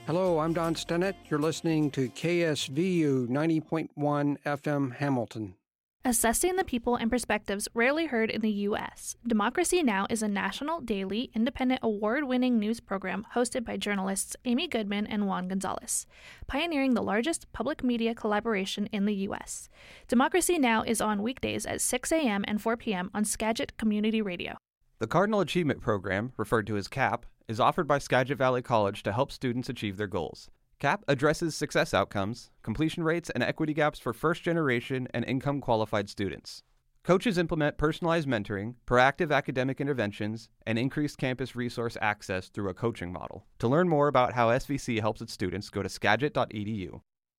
Hello, I'm Don Stennett. You're listening to KSVU 90.1 FM Hamilton. Assessing the people and perspectives rarely heard in the U.S., Democracy Now! Is a national, daily, independent, award-winning news program hosted by journalists Amy Goodman and Juan Gonzalez, pioneering the largest public media collaboration in the U.S. Democracy Now! Is on weekdays at 6 a.m. and 4 p.m. on Skagit Community Radio. The Cardinal Achievement Program, referred to as CAP, is offered by Skagit Valley College to help students achieve their goals. CAP addresses success outcomes, completion rates, and equity gaps for first-generation and income-qualified students. Coaches implement personalized mentoring, proactive academic interventions, and increased campus resource access through a coaching model. To learn more about how SVC helps its students, go to skagit.edu.